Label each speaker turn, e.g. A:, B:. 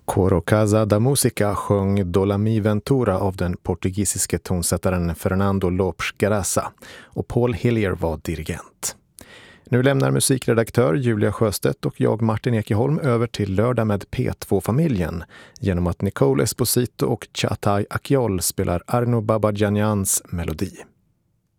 A: Coro Casa da Musica sjöng Do la mi ventura av den portugisiske tonsättaren Fernando Lopes Garassa och Paul Hillier var dirigent. Nu lämnar musikredaktör Julia Sjöstedt och jag Martin Ekeholm över till Lördag med P2-familjen genom att Nicole Esposito och Chatay Akyol spelar Arno Babajanians melodi.